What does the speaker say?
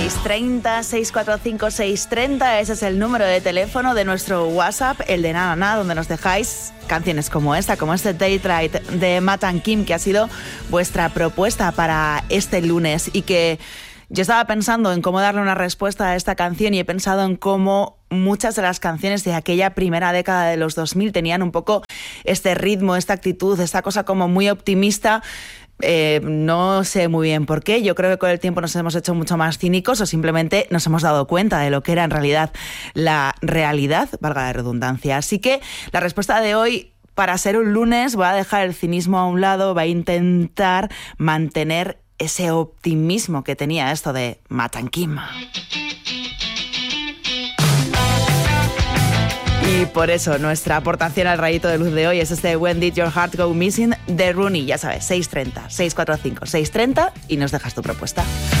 630 645 630, ese es el número de teléfono de nuestro WhatsApp, el de Na Na Na, donde nos dejáis canciones como esta, como este Date Right de Matt and Kim, que ha sido vuestra propuesta para este lunes, y que yo estaba pensando en cómo darle una respuesta a esta canción y he pensado en cómo muchas de las canciones de aquella primera década de los 2000 tenían un poco este ritmo, esta actitud, esta cosa como muy optimista. No sé muy bien por qué. Yo creo que con el tiempo nos hemos hecho mucho más cínicos o simplemente nos hemos dado cuenta de lo que era en realidad la realidad, valga la redundancia. Así que la respuesta de hoy, para ser un lunes, va a dejar el cinismo a un lado, va a intentar mantener ese optimismo que tenía esto de Matt and Kim. Y por eso nuestra aportación al rayito de luz de hoy es este When Did Your Heart Go Missing de Rooney. Ya sabes, 630 645 630 y nos dejas tu propuesta.